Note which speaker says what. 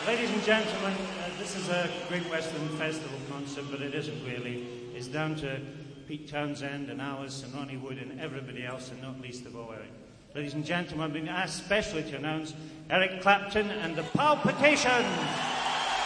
Speaker 1: Ladies and gentlemen, this is a Great Western Festival concert, but it isn't really. It's down to Pete Townsend and Alice and Ronnie Wood and everybody else, and not least of all Eric. Ladies and gentlemen, I've been asked specially to announce Eric Clapton and the Palpitations.